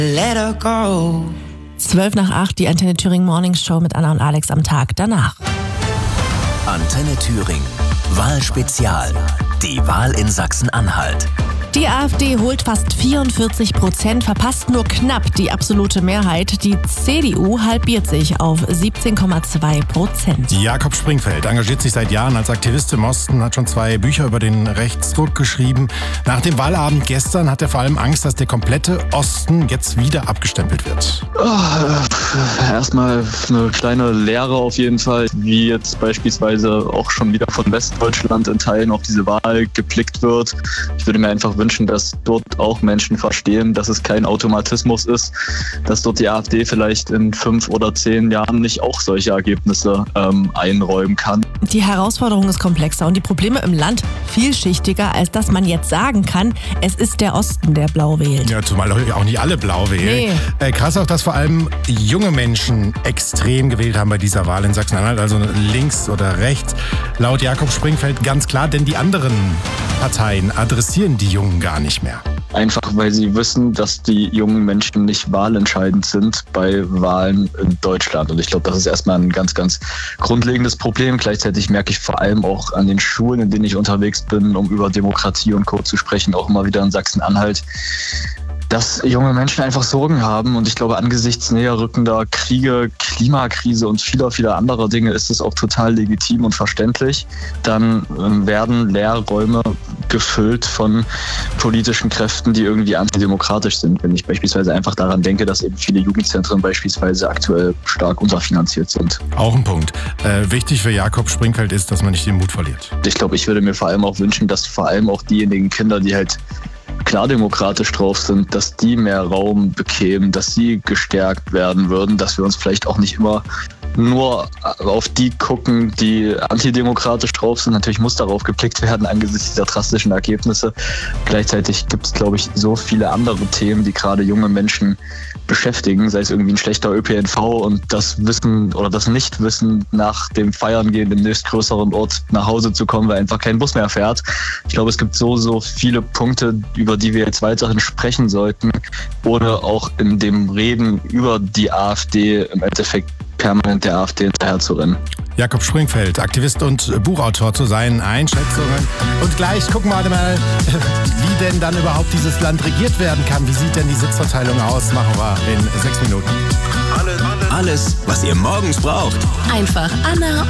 Let her go. 7:12, die Antenne Thüringen Morning Show mit Anna und Alex am Tag danach. Antenne Thüringen. Wahlspezial. Die Wahl in Sachsen-Anhalt. Die AfD holt fast 44%, verpasst nur knapp die absolute Mehrheit. Die CDU halbiert sich auf 17,2%. Jakob Springfeld engagiert sich seit Jahren als Aktivist im Osten, hat schon 2 Bücher über den Rechtsruck geschrieben. Nach dem Wahlabend gestern hat er vor allem Angst, dass der komplette Osten jetzt wieder abgestempelt wird. Erstmal eine kleine Lehre auf jeden Fall, wie jetzt beispielsweise auch schon wieder von Westdeutschland in Teilen auf diese Wahl geblickt wird. Ich würde mir einfach wünschen, dass dort auch Menschen verstehen, dass es kein Automatismus ist, dass dort die AfD vielleicht in 5 oder 10 Jahren nicht auch solche Ergebnisse einräumen kann. Die Herausforderung ist komplexer und die Probleme im Land vielschichtiger, als dass man jetzt sagen kann, es ist der Osten, der blau wählt. Ja, zumal auch nicht alle blau wählen. Nee. Krass auch, dass vor allem junge Menschen extrem gewählt haben bei dieser Wahl in Sachsen-Anhalt, also links oder rechts. Laut Jakob Springfeld ganz klar, denn die anderen Parteien adressieren die Jungen gar nicht mehr. Einfach weil sie wissen, dass die jungen Menschen nicht wahlentscheidend sind bei Wahlen in Deutschland. Und ich glaube, das ist erstmal ein ganz, ganz grundlegendes Problem. Gleichzeitig merke ich vor allem auch an den Schulen, in denen ich unterwegs bin, um über Demokratie und Co. zu sprechen, auch immer wieder in Sachsen-Anhalt, dass junge Menschen einfach Sorgen haben. Und ich glaube, angesichts näher rückender Kriege, Klimakrise und vieler anderer Dinge ist es auch total legitim und verständlich. Dann werden Lehrräume gefüllt von politischen Kräften, die irgendwie antidemokratisch sind. Wenn ich beispielsweise einfach daran denke, dass eben viele Jugendzentren beispielsweise aktuell stark unterfinanziert sind. Auch ein Punkt. Wichtig für Jakob Springfeld ist, dass man nicht den Mut verliert. Ich glaube, ich würde mir vor allem auch wünschen, dass vor allem auch diejenigen Kinder, die halt klar demokratisch drauf sind, dass die mehr Raum bekämen, dass sie gestärkt werden würden, dass wir uns vielleicht auch nicht immer nur auf die gucken, die antidemokratisch drauf sind. Natürlich muss darauf geblickt werden angesichts dieser drastischen Ergebnisse. Gleichzeitig gibt es, glaube ich, so viele andere Themen, die gerade junge Menschen beschäftigen, sei es irgendwie ein schlechter ÖPNV und das Wissen oder das Nichtwissen nach dem Feiern gehen im nächstgrößeren Ort nach Hause zu kommen, weil einfach kein Bus mehr fährt. Ich glaube, es gibt so viele Punkte, über die wir jetzt weiterhin sprechen sollten, ohne auch in dem Reden über die AfD im Endeffekt permanent der AfD hinterher zu rennen. Jakob Springfeld, Aktivist und Buchautor zu seinen Einschätzungen. Und gleich gucken wir mal, wie denn dann überhaupt dieses Land regiert werden kann. Wie sieht denn die Sitzverteilung aus? Machen wir in 6 Minuten. Alles, was ihr morgens braucht. Einfach Anna